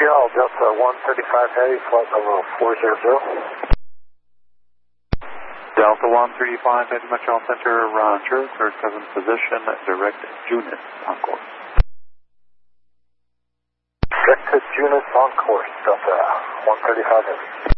Montreal, Delta 135 Heavy, flight level 400. Delta 135 Heavy, Montreal Center, roger. 37 position, direct Junis on course. Direct to Junis on course, Delta 135 Heavy.